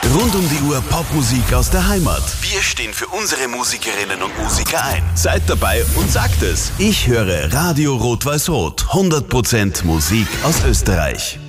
Rund um die Uhr Popmusik aus der Heimat. Wir stehen für unsere Musikerinnen und Musiker ein. Seid dabei und sagt es. Ich höre Radio Rot-Weiß-Rot. 100% Musik aus Österreich.